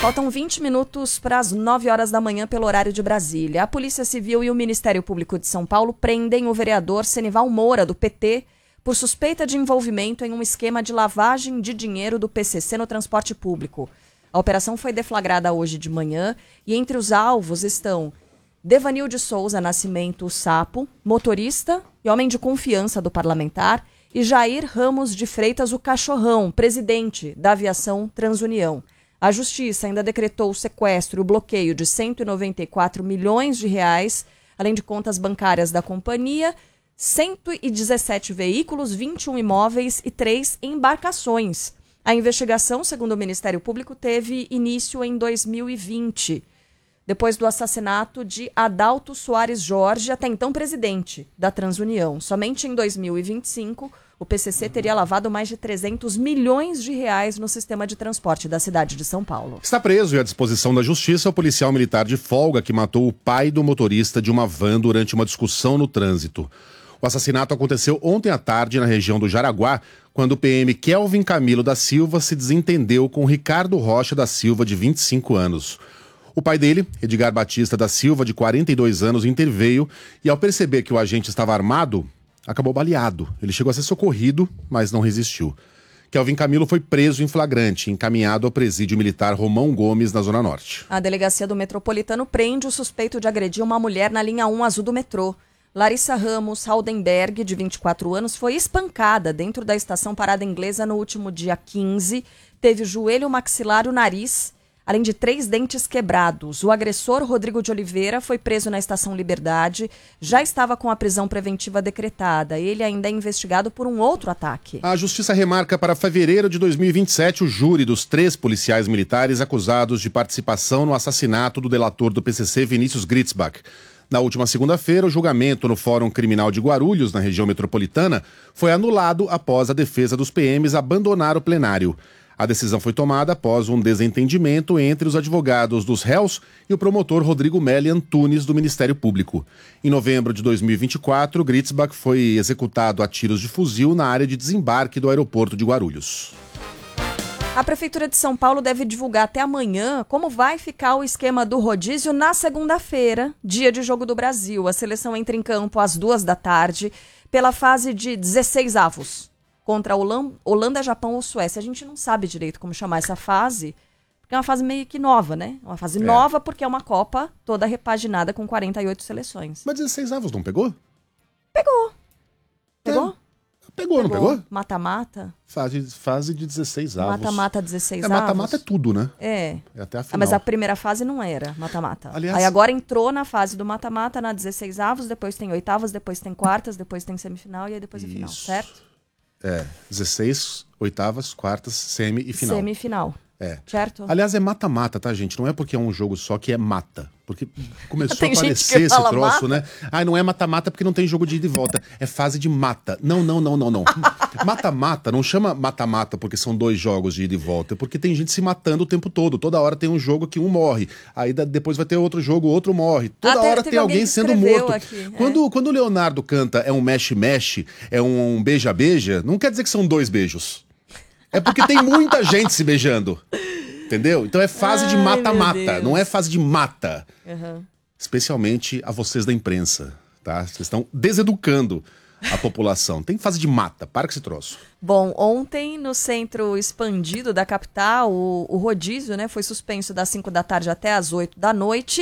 Faltam 20 minutos para as 9 horas da manhã pelo horário de Brasília. A Polícia Civil e o Ministério Público de São Paulo prendem o vereador Senival Moura, do PT, por suspeita de envolvimento em um esquema de lavagem de dinheiro do PCC no transporte público. A operação foi deflagrada hoje de manhã e entre os alvos estão Devanil de Souza Nascimento Sapo, motorista e homem de confiança do parlamentar, e Jair Ramos de Freitas, o Cachorrão, presidente da Aviação Transunião. A Justiça ainda decretou o sequestro e o bloqueio de 194 milhões de reais, além de contas bancárias da companhia, 117 veículos, 21 imóveis e 3 embarcações. A investigação, segundo o Ministério Público, teve início em 2020, depois do assassinato de Adalto Soares Jorge, até então presidente da Transunião. Somente em 2025, o PCC teria lavado mais de 300 milhões de reais no sistema de transporte da cidade de São Paulo. Está preso e à disposição da Justiça o policial militar de folga que matou o pai do motorista de uma van durante uma discussão no trânsito. O assassinato aconteceu ontem à tarde na região do Jaraguá, quando o PM Kelvin Camilo da Silva se desentendeu com Ricardo Rocha da Silva, de 25 anos. O pai dele, Edgar Batista da Silva, de 42 anos, interveio e, ao perceber que o agente estava armado, acabou baleado. Ele chegou a ser socorrido, mas não resistiu. Kelvin Camilo foi preso em flagrante e encaminhado ao presídio militar Romão Gomes, na Zona Norte. A delegacia do Metropolitano prende o suspeito de agredir uma mulher na linha 1 azul do metrô. Larissa Ramos Haldenberg, de 24 anos, foi espancada dentro da estação Parada Inglesa no último dia 15. Teve o joelho maxilar e o nariz, além de 3 dentes quebrados. O agressor, Rodrigo de Oliveira, foi preso na Estação Liberdade. Já estava com a prisão preventiva decretada. Ele ainda é investigado por um outro ataque. A Justiça remarca para fevereiro de 2027 o júri dos 3 policiais militares acusados de participação no assassinato do delator do PCC, Vinícius Gritzbach. Na última segunda-feira, o julgamento no Fórum Criminal de Guarulhos, na região metropolitana, foi anulado após a defesa dos PMs abandonar o plenário. A decisão foi tomada após um desentendimento entre os advogados dos réus e o promotor Rodrigo Meli Antunes, do Ministério Público. Em novembro de 2024, Gritzbach foi executado a tiros de fuzil na área de desembarque do aeroporto de Guarulhos. A Prefeitura de São Paulo deve divulgar até amanhã como vai ficar o esquema do rodízio na segunda-feira, dia de Jogo do Brasil. A seleção entra em campo às 14h pela fase de 16 avos. Contra Holanda, Japão ou Suécia. A gente não sabe direito como chamar essa fase, porque é uma fase meio que nova, né? Uma fase nova porque é uma Copa toda repaginada com 48 seleções. Mas 16 avos não pegou? Pegou. Pegou? Pegou, não pegou? Mata-mata. Fase de 16 avos. Mata-mata 16 avos. Mata-mata é tudo, né? É. É até a final. Mas a primeira fase não era mata-mata. Aliás, aí agora entrou na fase do mata-mata, na 16 avos, depois tem oitavas, depois tem quartas, depois tem semifinal e aí depois a final, certo? 16, oitavas, quartas, semi e final. Semifinal. Certo? Aliás, é mata-mata, tá, gente? Não é porque é um jogo só que é mata. Porque começou a Tem gente aparecer que esse fala troço, mata? né? Ah, não é mata-mata porque não tem jogo de ida e volta. É fase de mata. Não. Mata-mata não chama mata-mata porque são 2 jogos de ida e volta. É porque tem gente se matando o tempo todo. Toda hora tem um jogo que um morre. Aí depois vai ter outro jogo, o outro morre. Toda hora tem alguém sendo morto. Aqui, quando o Leonardo canta é um mexe-mexe, é um beija-beija, não quer dizer que são 2 beijos. É porque tem muita gente se beijando. Entendeu? Então é fase de mata-mata, não é fase de mata. Uhum. Especialmente a vocês da imprensa, tá? Vocês estão deseducando a população. Tem fase de mata, para com esse troço. Bom, ontem no centro expandido da capital, o rodízio, né, foi suspenso das 5 da tarde até as 8 da noite.